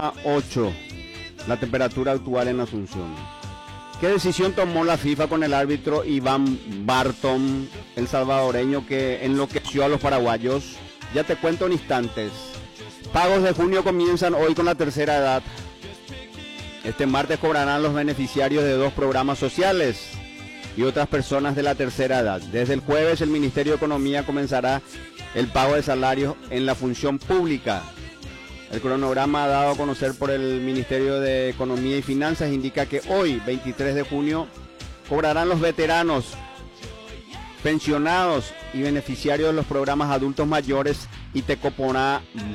8 la temperatura actual en Asunción. ¿Qué decisión tomó la FIFA con el árbitro Iván Barton, el salvadoreño que enloqueció a los paraguayos? Ya te cuento en instantes. Pagos de junio comienzan hoy con la tercera edad. Este martes cobrarán los beneficiarios de 2 programas sociales y otras personas de la tercera edad. Desde el jueves el Ministerio de Economía comenzará el pago de salarios en la función pública. El cronograma dado a conocer por el Ministerio de Economía y Finanzas indica que hoy, 23 de junio, cobrarán los veteranos, pensionados y beneficiarios de los programas adultos mayores y Tecoponá